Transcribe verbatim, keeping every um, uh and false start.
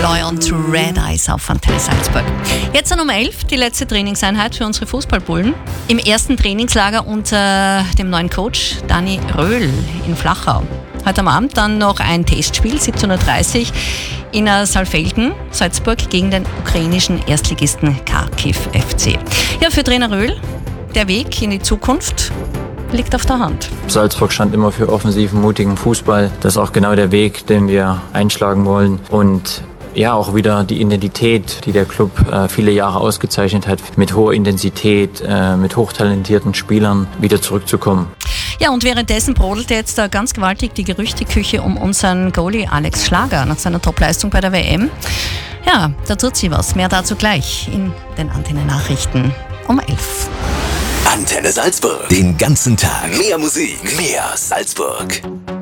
Fly on to Red Eyes auf Antenne Salzburg. Jetzt um elf die letzte Trainingseinheit für unsere Fußballbullen. Im ersten Trainingslager unter dem neuen Coach Dani Röhl in Flachau. Heute am Abend dann noch ein Testspiel, siebzehn Uhr dreißig in Saalfelden, Salzburg gegen den ukrainischen Erstligisten Kharkiv F C. Ja, für Trainer Röhl, der Weg in die Zukunft liegt auf der Hand. Salzburg stand immer für offensiven, mutigen Fußball. Das ist auch genau der Weg, den wir einschlagen wollen. Und ja, auch wieder die Identität, die der Club äh, viele Jahre ausgezeichnet hat, mit hoher Intensität, äh, mit hochtalentierten Spielern wieder zurückzukommen. Ja, und währenddessen brodelt jetzt da ganz gewaltig die Gerüchteküche um unseren Goalie Alex Schlager nach seiner Topleistung bei der W M. Ja, da tut sie was. Mehr dazu gleich in den Antenne-Nachrichten um elf. Antenne Salzburg. Den ganzen Tag. Mehr Musik. Mehr Salzburg.